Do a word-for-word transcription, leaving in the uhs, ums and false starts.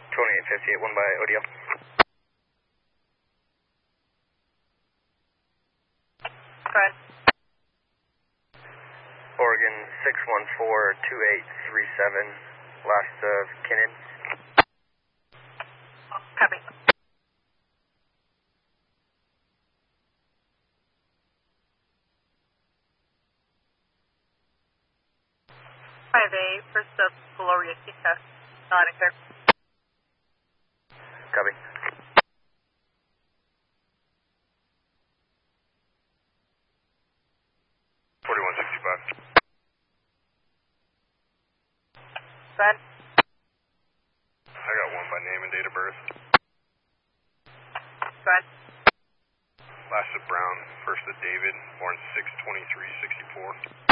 twenty-eight fifty-eight, one by O D L. Go ahead. Oregon six one four two eight three seven, last of Kinnan. Copy. five A, first of Gloria Chica, not a clear. Copy. forty-one sixty-five. Go ahead. I got one by name and date of birth. Go ahead. Last of Brown, first of David, born six twenty-three sixty-four.